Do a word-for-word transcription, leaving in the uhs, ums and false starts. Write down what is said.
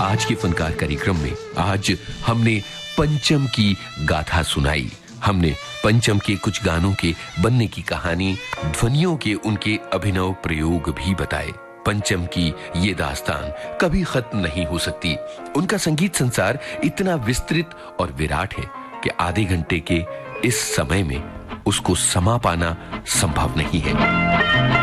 आज के फनकार कार्यक्रम में आज हमने पंचम की गाथा सुनाई। हमने पंचम के कुछ गानों के बनने की कहानी, ध्वनियों के उनके अभिनव प्रयोग भी बताए। पंचम की ये दास्तान कभी खत्म नहीं हो सकती। उनका संगीत संसार इतना विस्तृत और विराट है कि आधे घंटे के इस समय में उसको समा पाना संभव नहीं है।